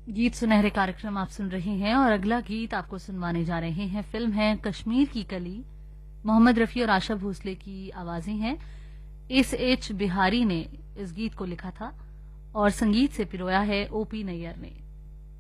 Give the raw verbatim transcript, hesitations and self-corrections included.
गीत सुनहरे कार्यक्रम आप सुन रहे हैं और अगला गीत आपको सुनवाने जा रहे हैं। फिल्म है कश्मीर की कली। मोहम्मद रफी और आशा भोसले की आवाजें हैं। एस एच बिहारी ने इस गीत को लिखा था और संगीत से पिरोया है ओपी नैयर ने।